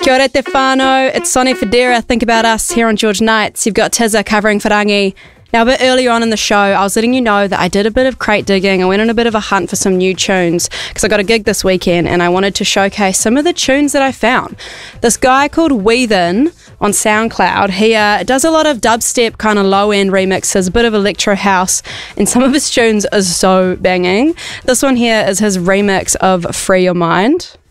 Kia ora te whānau, it's Sonny Federa. Think about us here on George Nights. You've got Tizza covering Wharangi. Now, a bit earlier on in the show, I was letting you know that I did a bit of crate digging. I went on a bit of a hunt for some new tunes because I got a gig this weekend and I wanted to showcase some of the tunes that I found. This guy called Weathin on SoundCloud, he does a lot of dubstep kind of low-end remixes, a bit of electro house, and some of his tunes are so banging. This one here is his remix of Free Your Mind.